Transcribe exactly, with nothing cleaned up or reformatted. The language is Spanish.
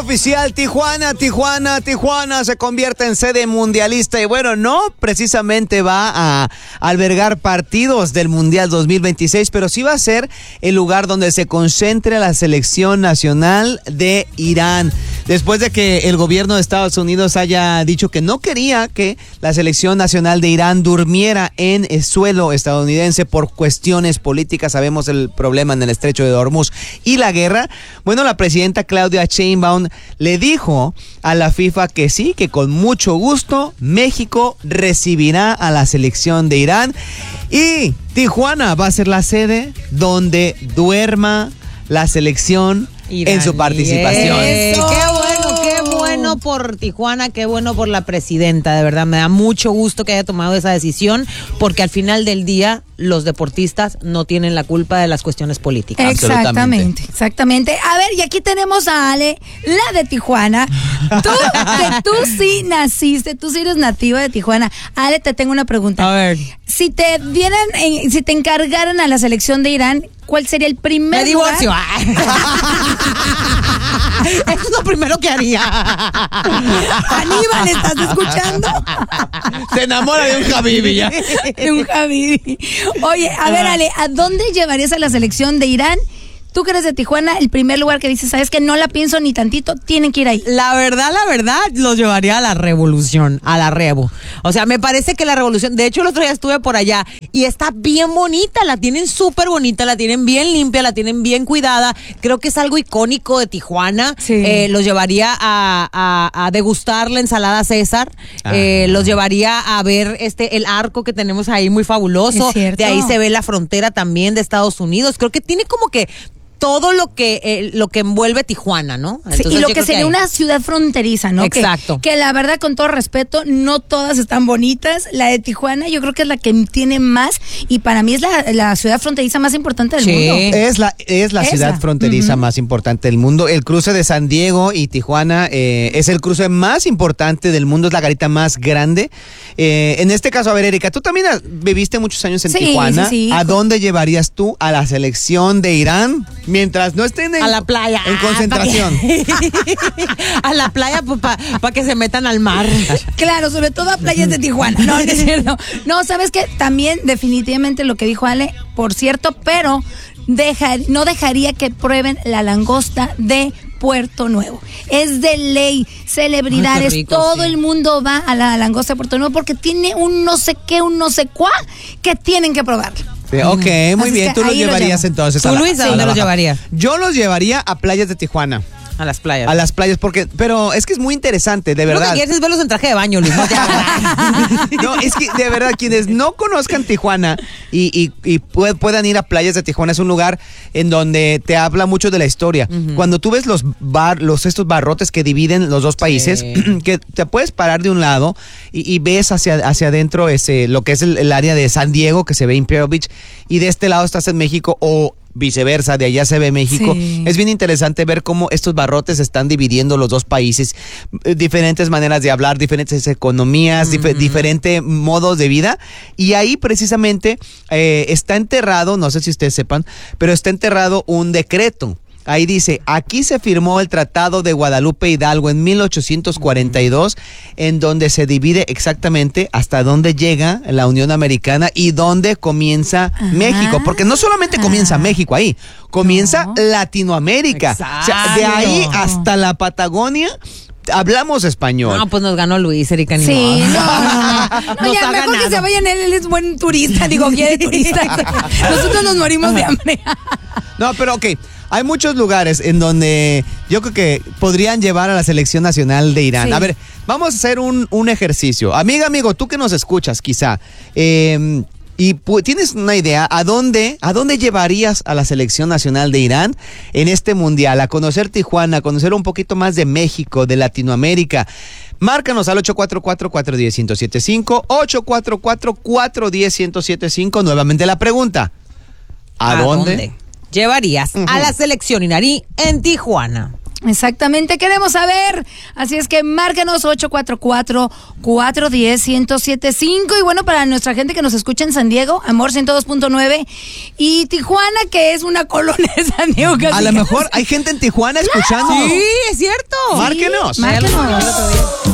oficial, Tijuana, Tijuana, Tijuana se convierte en sede mundialista y bueno, no precisamente va a albergar partidos del Mundial dos mil veintiséis, pero sí va a ser el lugar donde se concentre la selección nacional de Irán. Después de que el gobierno de Estados Unidos haya dicho que no quería que la selección nacional de Irán durmiera en el suelo estadounidense por cuestiones políticas, sabemos el problema en el estrecho de Hormuz y la guerra, bueno, la presidenta Claudia Sheinbaum le dijo a la FIFA que sí, que con mucho gusto México recibirá a la selección de Irán y Tijuana va a ser la sede donde duerma la selección Irán en su participación. Eso. Qué bueno, qué bueno por Tijuana, qué bueno por la presidenta, de verdad me da mucho gusto que haya tomado esa decisión, porque al final del día los deportistas no tienen la culpa de las cuestiones políticas. Exactamente, exactamente. A ver, y aquí tenemos a Ale, la de Tijuana. Tú, que tú sí naciste, tú sí eres nativa de Tijuana. Ale, te tengo una pregunta. A ver. Si te dieran, eh, si te encargaran a la selección de Irán, ¿cuál sería el primer Me divorcio. lugar? Eso es lo primero que haría. Aníbal, ¿estás escuchando? Se enamora de un Habibi ya. De un Habibi. Oye, a ver, Ale, ¿a dónde llevarías a la selección de Irán? Tú que eres de Tijuana, el primer lugar que dices, sabes que no la pienso ni tantito, tienen que ir ahí. La verdad, la verdad, los llevaría a la revolución, a la Revo. O sea, me parece que la revolución, de hecho el otro día estuve por allá y está bien bonita, la tienen súper bonita, la tienen bien limpia, la tienen bien cuidada. Creo que es algo icónico de Tijuana. Sí. Eh, los llevaría a, a, a degustar la ensalada César. Eh, los llevaría a ver este el arco que tenemos ahí, muy fabuloso. Es cierto. De ahí se ve la frontera también de Estados Unidos. Creo que tiene como que todo lo que eh, lo que envuelve Tijuana, ¿no? Sí, y lo que sería que una ciudad fronteriza, ¿no? Exacto. Que, que la verdad, con todo respeto, no todas están bonitas. La de Tijuana yo creo que es la que tiene más y para mí es la, la ciudad fronteriza más importante del sí. mundo. Es la, es la Esa. ciudad fronteriza uh-huh. más importante del mundo. El cruce de San Diego y Tijuana eh, es el cruce más importante del mundo, es la garita más grande. Eh, en este caso, a ver, Erika, tú también viviste muchos años en sí, Tijuana. Sí, sí. ¿A dónde llevarías tú a la selección de Irán mientras no estén en, a la playa, en concentración? A la playa pues, para pa que se metan al mar. Claro, sobre todo a playas de Tijuana. No, no es cierto. No, ¿sabes qué? También definitivamente lo que dijo Ale, por cierto, pero deja, no dejaría que prueben la langosta de Puerto Nuevo. Es de ley, celebridades, Ay, rico, todo sí. el mundo va a la langosta de Puerto Nuevo porque tiene un no sé qué, un no sé cuá que tienen que probar. Sí, ok, muy Así bien. Tú los llevarías entonces. ¿Tú, a la, Luis, a a dónde la los baja. llevarías? Yo los llevaría a playas de Tijuana. A las playas. A las playas, porque, pero es que es muy interesante, de verdad. Lo que quieres es verlos en traje de baño, Luis. No, te no, es que de verdad, quienes no conozcan Tijuana y, y, y pu- puedan ir a playas de Tijuana, es un lugar en donde te habla mucho de la historia. Uh-huh. Cuando tú ves los bar, los estos barrotes que dividen los dos países, sí. que te puedes parar de un lado y, y ves hacia, hacia adentro ese, lo que es el, el área de San Diego, que se ve Imperial Beach, y de este lado estás en México o viceversa, de allá se ve México. Sí. Es bien interesante ver cómo estos barrotes están dividiendo los dos países, diferentes maneras de hablar, diferentes economías, uh-huh. dif- diferentes modos de vida, y ahí precisamente eh, está enterrado, no sé si ustedes sepan, pero está enterrado un decreto. Ahí dice, aquí se firmó el Tratado de Guadalupe Hidalgo en mil ochocientos cuarenta y dos, en donde se divide exactamente hasta dónde llega la Unión Americana y dónde comienza Ajá. México. Porque no solamente comienza México ahí, comienza no. Latinoamérica. O sea, de ahí hasta la Patagonia hablamos español. No, pues nos ganó Luis, Erika. Ni sí, modo. no, no, no, no ya mejor ganado. Que se vayan, él, él es buen turista, digo, quiere turista. Nosotros nos morimos de hambre. No, pero ok, hay muchos lugares en donde yo creo que podrían llevar a la selección nacional de Irán. Sí. A ver, vamos a hacer un, un ejercicio. Amiga, amigo, tú que nos escuchas quizá, eh, y pu- tienes una idea, ¿a dónde, ¿a dónde llevarías a la selección nacional de Irán en este mundial? A conocer Tijuana, a conocer un poquito más de México, de Latinoamérica. Márcanos al ocho cuatro cuatro, cuatro uno cero, uno siete cinco, ocho cuatro cuatro, cuatro uno cero, uno siete cinco. Nuevamente la pregunta, ¿a, ¿A dónde? dónde llevarías uh-huh. a la selección iraní en Tijuana? Exactamente, queremos saber. Así es que márcanos ocho cuatro cuatro, cuatro uno cero, uno siete cinco. Y bueno, para nuestra gente que nos escucha en San Diego, Amor ciento dos punto nueve. Y Tijuana, que es una colonia de San Diego. Casi a lo mejor hay gente en Tijuana escuchando. Sí, es cierto. Márquenos. Márquenos.